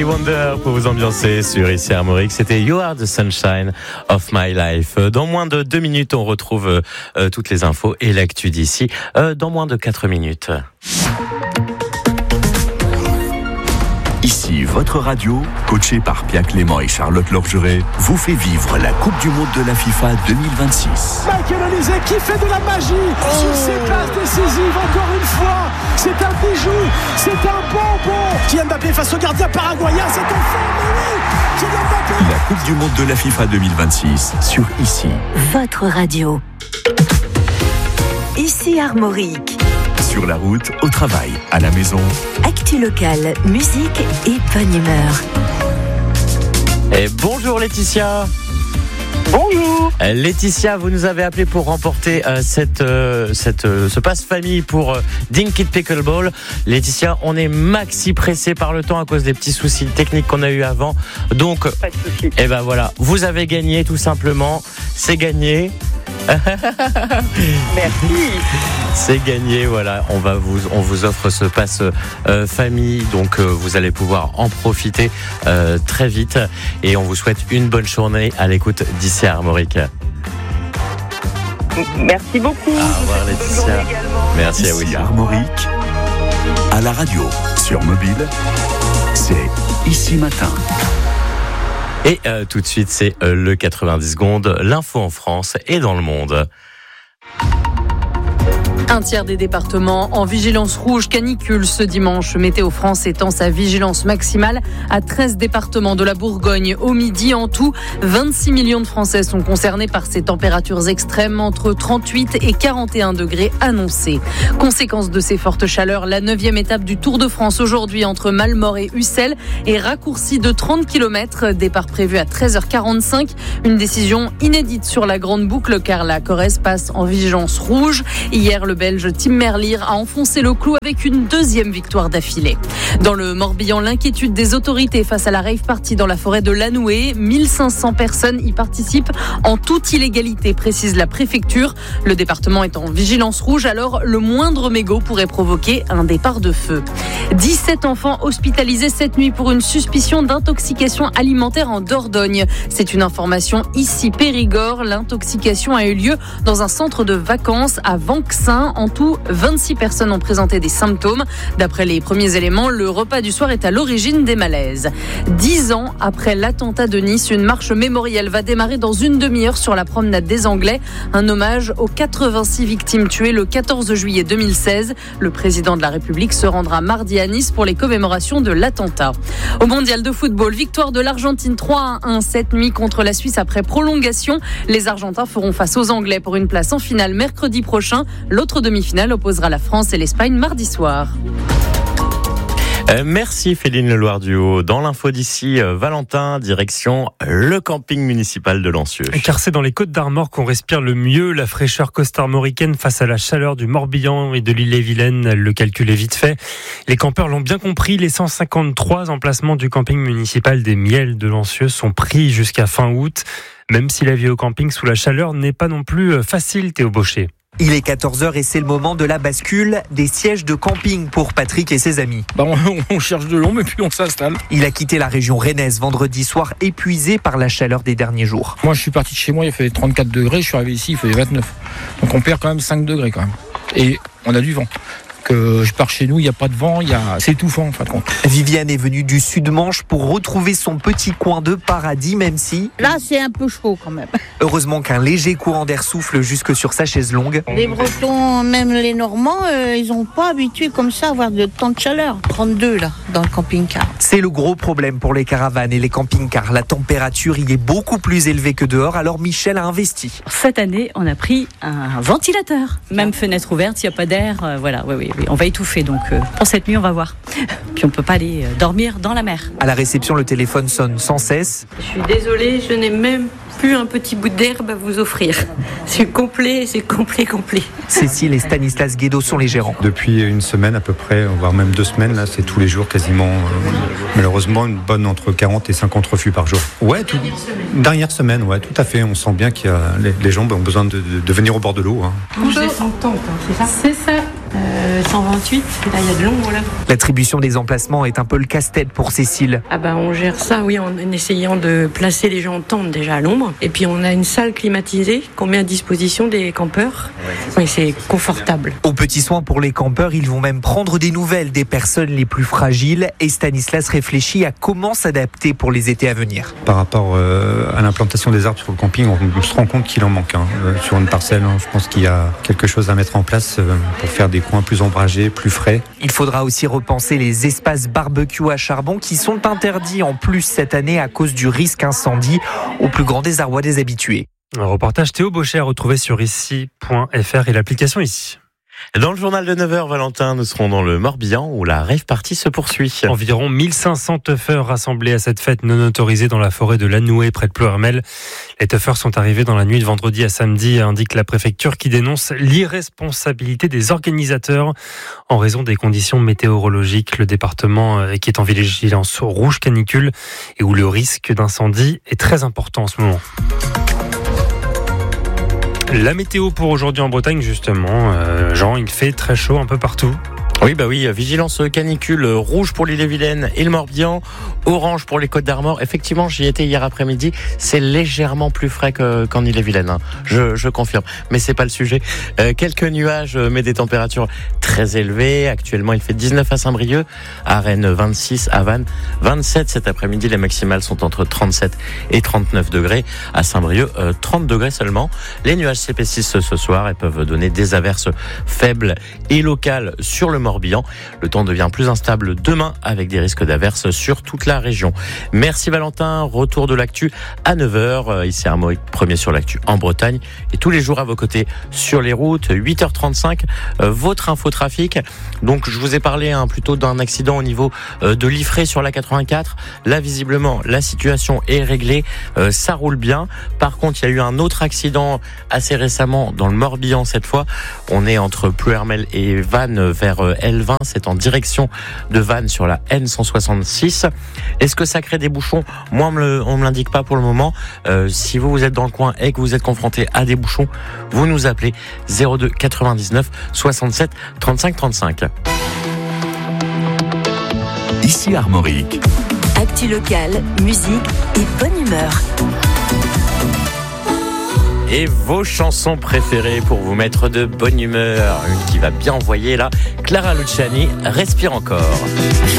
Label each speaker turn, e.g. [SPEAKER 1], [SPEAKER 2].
[SPEAKER 1] Stevie Wonder pour vous ambiancer sur ici Armorique. C'était You Are the Sunshine of My Life. Dans moins de 2 minutes, on retrouve toutes les infos et l'actu d'ici. Dans moins de 4 minutes.
[SPEAKER 2] Ici, votre radio, coachée par Pierre Clément et Charlotte Lorgeret, vous fait vivre la Coupe du Monde de la FIFA 2026.
[SPEAKER 3] Michael Olise qui fait de la magie sur ses passes décisives, encore une fois. C'est un bijou, c'est un bonbon. Kylian Mbappé face au gardien paraguayen, c'est un fait, Kylian Mbappé.
[SPEAKER 2] La Coupe du Monde de la FIFA 2026 sur Ici.
[SPEAKER 4] Votre radio. Ici Armorique.
[SPEAKER 2] Sur la route, au travail, à la maison.
[SPEAKER 4] Actu locale, musique et bonne humeur.
[SPEAKER 1] Et bonjour Laetitia.
[SPEAKER 5] Bonjour.
[SPEAKER 1] Laetitia, vous nous avez appelé pour remporter ce passe famille pour Dinky Pickleball. Laetitia, on est maxi pressé par le temps à cause des petits soucis techniques qu'on a eu avant. Donc,
[SPEAKER 5] Pas de souci.
[SPEAKER 1] et ben voilà, vous avez gagné tout simplement. C'est gagné.
[SPEAKER 5] Merci.
[SPEAKER 1] C'est gagné, voilà. On vous offre ce passe famille, donc vous allez pouvoir en profiter très vite. Et on vous souhaite une bonne journée à l'écoute d'ici à Armorique.
[SPEAKER 5] Merci beaucoup.
[SPEAKER 1] Au revoir
[SPEAKER 5] Bonne
[SPEAKER 1] Laetitia.
[SPEAKER 5] journée également.
[SPEAKER 1] Merci à
[SPEAKER 2] Ici
[SPEAKER 1] William.
[SPEAKER 2] Armorique, à la radio, sur mobile, c'est Ici Matin.
[SPEAKER 1] Et tout de suite, c'est le 90 secondes, l'info en France et dans le monde.
[SPEAKER 6] Un tiers des départements en vigilance rouge canicule ce dimanche. Météo France étend sa vigilance maximale à 13 départements de la Bourgogne. Au midi, en tout, 26 millions de Français sont concernés par ces températures extrêmes entre 38 et 41 degrés annoncés. Conséquence de ces fortes chaleurs, la 9e étape du Tour de France aujourd'hui entre Malmort et Ussel est raccourcie de 30 km. Départ prévu à 13h45. Une décision inédite sur la grande boucle car la Corrèze passe en vigilance rouge. Hier, le Belge Tim Merlier a enfoncé le clou avec une 2e victoire d'affilée. Dans le Morbihan, l'inquiétude des autorités face à la rave party dans la forêt de Lanoué. 1500 personnes y participent en toute illégalité, précise la préfecture. Le département est en vigilance rouge, alors le moindre mégot pourrait provoquer un départ de feu. 17 enfants hospitalisés cette nuit pour une suspicion d'intoxication alimentaire en Dordogne. C'est une information ici Périgord. L'intoxication a eu lieu dans un centre de vacances à Vanxin. En tout, 26 personnes ont présenté des symptômes. D'après les premiers éléments, le repas du soir est à l'origine des malaises. 10 ans après l'attentat de Nice, une marche mémorielle va démarrer dans une demi-heure sur la promenade des Anglais. Un hommage aux 86 victimes tuées le 14 juillet 2016. Le président de la République se rendra mardi à Nice pour les commémorations de l'attentat. Au mondial de football, victoire de l'Argentine 3-1 cette nuit contre la Suisse après prolongation. Les Argentins feront face aux Anglais pour une place en finale mercredi prochain. L'autre demi-finale opposera la France et l'Espagne mardi soir.
[SPEAKER 1] Merci Féline Leloir-Duhaut. Dans l'info d'ici, Valentin, direction le camping municipal de Lancieux.
[SPEAKER 7] Car c'est dans les Côtes-d'Armor qu'on respire le mieux la fraîcheur costa-armoricaine face à la chaleur du Morbihan et de l'Ille-et-Vilaine. Le calcul est vite fait. Les campeurs l'ont bien compris. Les 153 emplacements du camping municipal des Miels de Lancieux sont pris jusqu'à fin août. Même si la vie au camping sous la chaleur n'est pas non plus facile, Théo Baucher.
[SPEAKER 8] Il est 14h et c'est le moment de la bascule des sièges de camping pour Patrick et ses amis.
[SPEAKER 9] On cherche de l'ombre et puis on s'installe.
[SPEAKER 8] Il a quitté la région rennaise vendredi soir, épuisé par la chaleur des derniers jours.
[SPEAKER 9] Moi je suis parti de chez moi, il fait 34 degrés, je suis arrivé ici, il fait 29. Donc on perd quand même 5 degrés quand même. Et on a du vent. Que je pars chez nous, il n'y a pas de vent, c'est étouffant en fin de compte.
[SPEAKER 8] Viviane est venue du Sud-Manche pour retrouver son petit coin de paradis, même si...
[SPEAKER 10] Là, c'est un peu chaud quand même.
[SPEAKER 8] Heureusement qu'un léger courant d'air souffle jusque sur sa chaise longue.
[SPEAKER 10] Les Bretons, même les Normands, ils n'ont pas habitué comme ça à avoir de temps de chaleur. 32 là, dans le camping-car.
[SPEAKER 8] C'est le gros problème pour les caravanes et les camping-cars. La température y est beaucoup plus élevée que dehors, alors Michel a investi.
[SPEAKER 11] Cette année, on a pris un ventilateur. Même fenêtre ouverte, il n'y a pas d'air. Voilà, oui. On va étouffer, donc pour cette nuit, on va voir. Puis on ne peut pas aller dormir dans la mer.
[SPEAKER 8] À la réception, le téléphone sonne sans cesse.
[SPEAKER 12] Je suis désolée, je n'ai même plus un petit bout d'herbe à vous offrir. C'est complet.
[SPEAKER 8] Cécile et Stanislas Guédo sont les gérants.
[SPEAKER 13] Depuis une semaine à peu près, voire même 2 semaines, là, c'est tous les jours quasiment. Malheureusement, une bonne entre 40 et 50 refus par jour. Ouais, dernière semaine, ouais, tout à fait. On sent bien que les gens ont besoin de venir au bord de l'eau.
[SPEAKER 12] Manger sans tente, c'est ça ? C'est ça. 128. Et là, il y a de l'ombre, là.
[SPEAKER 8] L'attribution des emplacements est un peu le casse-tête pour Cécile.
[SPEAKER 12] Ah bah, on gère ça, oui, en essayant de placer les gens en tente déjà à l'ombre. Et puis, on a une salle climatisée qu'on met à disposition des campeurs. Oui, c'est confortable.
[SPEAKER 8] Aux petits soins pour les campeurs, ils vont même prendre des nouvelles des personnes les plus fragiles. Et Stanislas réfléchit à comment s'adapter pour les étés à venir.
[SPEAKER 13] Par rapport à l'implantation des arbres sur le camping, on se rend compte qu'il en manque sur une parcelle. Je pense qu'il y a quelque chose à mettre en place pour faire des coins plus ombragés, plus frais.
[SPEAKER 8] Il faudra aussi repenser les espaces barbecue à charbon qui sont interdits en plus cette année à cause du risque incendie, au plus grand désarroi des habitués.
[SPEAKER 7] Un reportage Théo Bauchet à retrouver sur ici.fr et l'application ici.
[SPEAKER 1] Dans le journal de 9h, Valentin, nous serons dans le Morbihan où la rave party se poursuit.
[SPEAKER 7] Environ 1500 teufeurs rassemblés à cette fête non autorisée dans la forêt de Lanoué près de Ploërmel. Les teufeurs sont arrivés dans la nuit de vendredi à samedi, indique la préfecture qui dénonce l'irresponsabilité des organisateurs en raison des conditions météorologiques. Le département qui est en vigilance rouge canicule et où le risque d'incendie est très important en ce moment. La météo pour aujourd'hui en Bretagne, justement. Jean, il fait très chaud un peu partout.
[SPEAKER 1] Oui, vigilance canicule rouge pour l'Ille-et-Vilaine et le Morbihan, orange pour les Côtes d'Armor. Effectivement, j'y étais hier après-midi. C'est légèrement plus frais qu'en Ille-et-Vilaine. Je confirme. Mais c'est pas le sujet. Quelques nuages, mais des températures très élevées. Actuellement, il fait 19 à Saint-Brieuc, à Rennes 26, à Vannes 27 cet après-midi. Les maximales sont entre 37 et 39 degrés. À Saint-Brieuc, 30 degrés seulement. Les nuages s'épaississent ce soir et peuvent donner des averses faibles et locales sur le Morbihan. Le temps devient plus instable demain avec des risques d'averses sur toute la région. Merci Valentin, retour de l'actu à 9h. Ici Armorique, premier sur l'actu en Bretagne et tous les jours à vos côtés sur les routes. 8h35, votre infotrafic. Donc je vous ai parlé plutôt d'un accident au niveau de Liffré sur la 84. Là visiblement la situation est réglée, ça roule bien. Par contre il y a eu un autre accident assez récemment dans le Morbihan cette fois. On est entre Ploërmel et Vannes vers L20, c'est en direction de Vannes sur la N166. Est-ce que ça crée des bouchons ? Moi, on me l'indique pas pour le moment. Si vous êtes dans le coin et que vous êtes confronté à des bouchons, vous nous appelez 02 99 67 35 35.
[SPEAKER 2] Ici Armorique.
[SPEAKER 4] Actu locale, musique et bonne humeur.
[SPEAKER 1] Et vos chansons préférées pour vous mettre de bonne humeur. Une qui va bien envoyer là, Clara Luciani, Respire encore.